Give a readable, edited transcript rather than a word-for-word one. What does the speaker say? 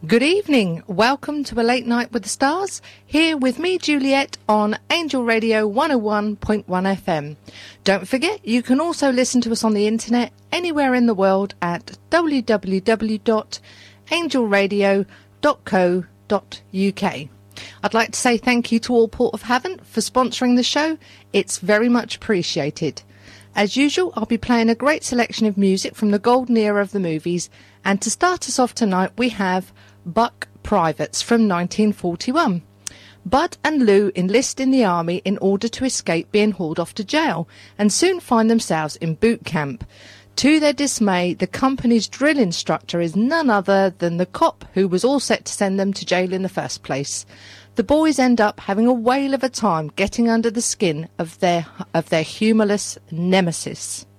Good evening. Welcome to A Late Night with the Stars, here with me, Juliet, on Angel Radio 101.1 FM. Don't forget, you can also listen to us on the internet anywhere in the world at www.angelradio.co.uk. I'd like to say thank you to all Port of Havant for sponsoring the show. It's very much appreciated. As usual, I'll be playing a great selection of music from the golden era of the movies, and to start us off tonight we have Buck Privates from 1941. Bud and Lou enlist in the army in order to escape being hauled off to jail and soon find themselves in boot camp. To their dismay, the company's drill instructor is none other than the cop who was all set to send them to jail in the first place. The boys end up having a whale of a time getting under the skin of their humorless nemesis.